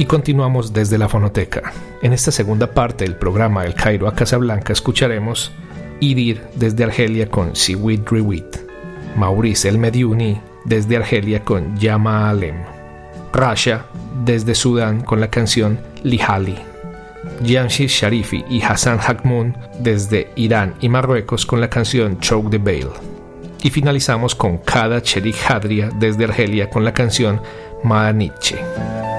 Y continuamos desde la fonoteca. En esta segunda parte del programa El Cairo a Casablanca escucharemos Idir desde Argelia con Siwit Riwit, Maurice El Mediouni desde Argelia con Yama Alem, Rasha desde Sudán con la canción Lihali, Jamshid Sharifi y Hassan Hakmoun desde Irán y Marruecos con la canción Choke the Veil. Y finalizamos con Kada Cherik Hadria desde Argelia con la canción Madaniche.